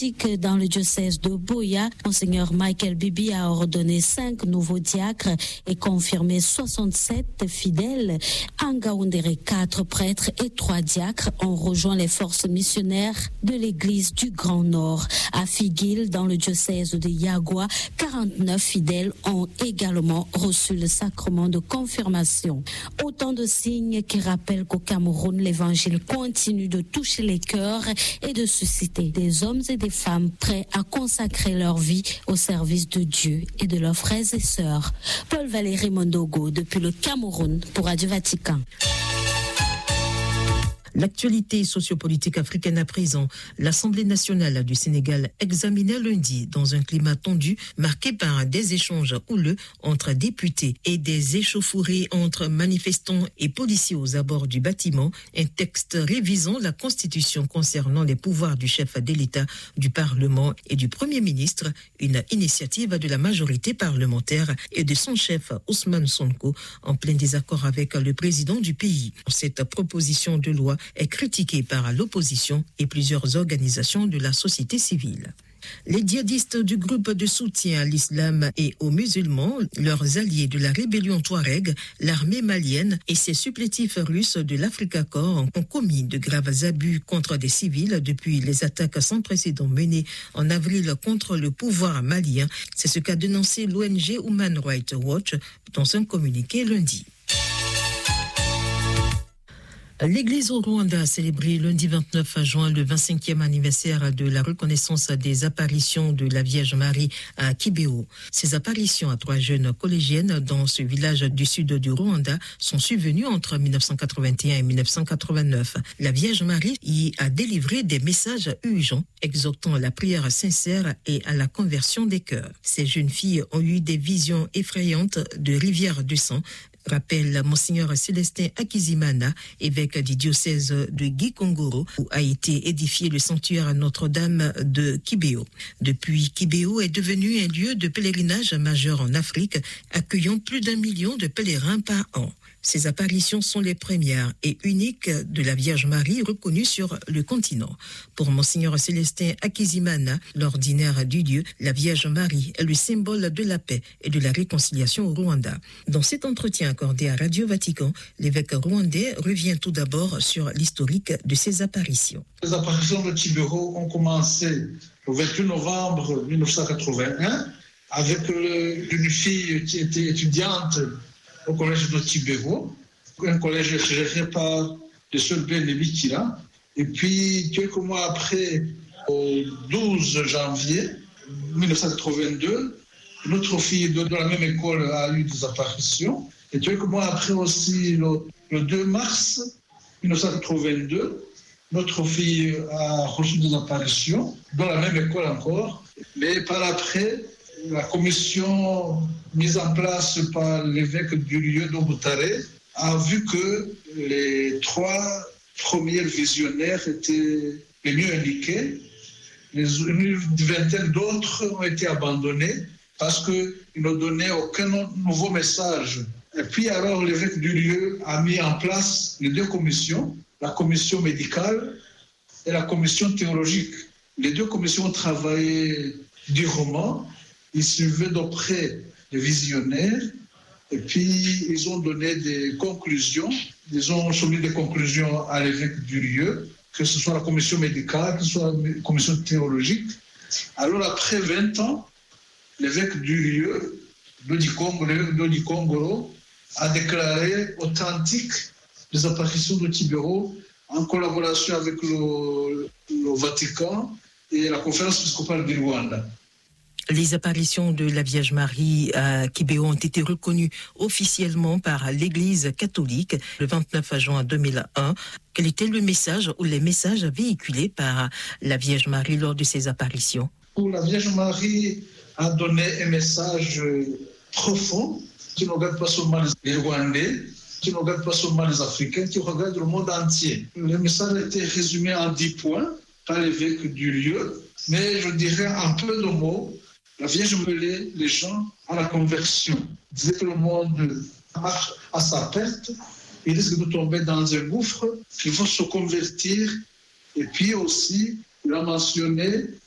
Dans le diocèse de Buea, Monseigneur Michael Bibi a ordonné 5 nouveaux diacres et confirmé 67 fidèles. En Ngaoundéré, 4 prêtres et 3 diacres ont rejoint les forces missionnaires de l'église du Grand Nord. À Figuil, dans le diocèse de Yagua, 49 fidèles ont également reçu le sacrement de confirmation. Autant de signes qui rappellent qu'au Cameroun, l'évangile continue de toucher les cœurs et de susciter des hommes et des femmes prêts à consacrer leur vie au service de Dieu et de leurs frères et sœurs. Paul Valéry Mondogo depuis le Cameroun pour Radio Vatican. L'actualité sociopolitique africaine à présent. L'Assemblée nationale du Sénégal examinait lundi, dans un climat tendu, marqué par des échanges houleux entre députés et des échauffourées entre manifestants et policiers aux abords du bâtiment, un texte révisant la Constitution concernant les pouvoirs du chef de l'État, du Parlement et du Premier ministre, une initiative de la majorité parlementaire et de son chef Ousmane Sonko, en plein désaccord avec le président du pays. Cette proposition de loi est critiquée par l'opposition et plusieurs organisations de la société civile. Les djihadistes du groupe de soutien à l'islam et aux musulmans, leurs alliés de la rébellion Touareg, l'armée malienne et ses supplétifs russes de l'Africa Corps ont commis de graves abus contre des civils depuis les attaques sans précédent menées en avril contre le pouvoir malien. C'est ce qu'a dénoncé l'ONG Human Rights Watch dans un communiqué lundi. L'Église au Rwanda a célébré lundi 29 juin le 25e anniversaire de la reconnaissance des apparitions de la Vierge Marie à Kibeho. Ces apparitions à 3 jeunes collégiennes dans ce village du sud du Rwanda sont survenues entre 1981 et 1989. La Vierge Marie y a délivré des messages urgents, exhortant à la prière sincère et à la conversion des cœurs. Ces jeunes filles ont eu des visions effrayantes de rivières de sang, rappelle Monseigneur Célestin Akizimana, évêque du diocèse de Gikongoro, où a été édifié le sanctuaire Notre-Dame de Kibeho. Depuis, Kibeho est devenu un lieu de pèlerinage majeur en Afrique, accueillant plus d'1 million de pèlerins par an. Ces apparitions sont les premières et uniques de la Vierge Marie reconnue sur le continent. Pour Monseigneur Célestin Akizimana, l'ordinaire du lieu, la Vierge Marie est le symbole de la paix et de la réconciliation au Rwanda. Dans cet entretien accordé à Radio Vatican, l'évêque rwandais revient tout d'abord sur l'historique de ces apparitions. Les apparitions de Kibeho ont commencé le 28 novembre 1981 avec une fille qui était étudiante au collège de Kibeho, un collège géré par le Sœur Bénédictine. Et puis, quelques mois après, au 12 janvier 1982, notre fille de la même école a eu des apparitions. Et quelques mois après aussi, le 2 mars 1982, notre fille a reçu des apparitions, dans la même école encore. Mais par après, la commission mise en place par l'évêque du lieu d'Obutare a vu que les 3 premiers visionnaires étaient les mieux indiqués. Une vingtaine d'autres ont été abandonnés parce qu'ils n'ont donné aucun nouveau message. Et puis alors l'évêque du lieu a mis en place les 2 commissions, la commission médicale et la commission théologique. Les 2 commissions ont travaillé durement. Ils suivaient d'auprès les visionnaires et puis ils ont donné des conclusions. Ils ont soumis des conclusions à l'évêque du lieu, que ce soit la commission médicale, que ce soit la commission théologique. Alors après 20 ans, l'évêque du lieu, Dodikongoro, a déclaré authentique les apparitions de Kibeho en collaboration avec le Vatican et la conférence épiscopale du Rwanda. Les apparitions de la Vierge Marie à Kibeho ont été reconnues officiellement par l'Église catholique le 29 juin 2001. Quel était le message ou les messages véhiculés par la Vierge Marie lors de ces apparitions? La Vierge Marie a donné un message profond qui ne regarde pas seulement les Rwandais, qui ne regarde pas seulement les Africains, qui regarde le monde entier. Le message a été résumé en 10 points par l'évêque du lieu, mais je dirais en peu de mots. La Vierge appelait les gens à la conversion. Elle disait que le monde marche à sa perte, il risque de tomber dans un gouffre, qu'il faut se convertir. Et puis aussi, il a mentionné